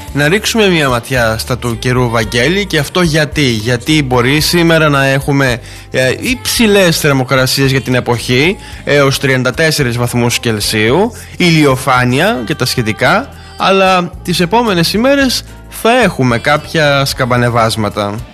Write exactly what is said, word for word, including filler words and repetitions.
Να ρίξουμε μια ματιά στα του καιρού, Βαγγέλη, και αυτό γιατί. Γιατί μπορεί σήμερα να έχουμε ε, υψηλές θερμοκρασίες για την εποχή, έως τριάντα τέσσερις βαθμούς Κελσίου, ηλιοφάνεια και τα σχετικά, αλλά τις επόμενες ημέρες θα έχουμε κάποια σκαμπανεβάσματα.